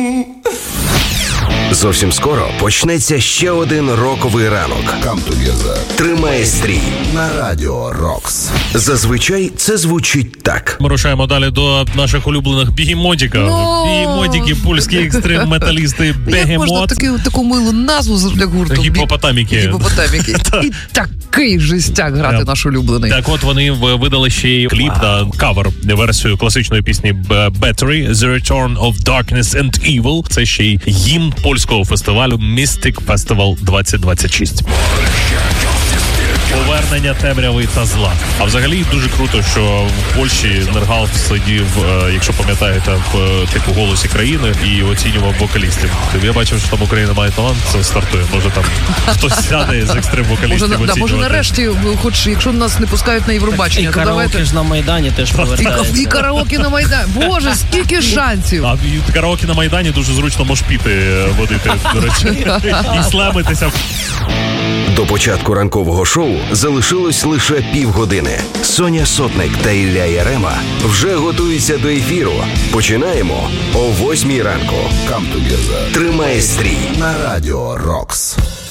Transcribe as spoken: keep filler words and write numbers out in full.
Зовсім скоро почнеться ще один роковий ранок. Come together. Тримає стрій На Радіо Рокс. Зазвичай це звучить так. Ми рушаємо далі до наших улюблених бігемотиків. Ну... Бігемотики, польські екстрим-металісти, Як можна бегемот. таку, таку милу назву для гурту? Гіпопотаміки. Гіпопотаміки. І такий жестяк грати Yeah. наш улюблений. Так от вони в- видали ще й кліп на кавер-версію класичної пісні Battery, The Return of Darkness and Evil. Це ще й гімн польського фестивалю Mystic Festival двадцять двадцять шість. Повернення темряви та зла. А взагалі дуже круто, що в Польщі Нергал сидів, е, якщо пам'ятаєте, в е, типу голосі країни і оцінював вокалістів. Я бачив, що там Україна має талант, це стартує. Може там хтось сяде з екстрим-вокалістів Може, да, оцінювати. може нарешті, хоч якщо нас не пускають на Євробачення, І то караоке давайте... ж на Майдані теж І, повертається. і караоке на Майдані. Боже, скільки шансів. А і караоке на Майдані дуже зручно мошпіти е, водити, до речі, і слемитися. До початку ранкового шоу залишилось лише півгодини. Соня Сотник та Ілля Ярема вже готуються до ефіру. Починаємо о восьмій ранку. Come together. Тримає стрій. На Радіо Рокс.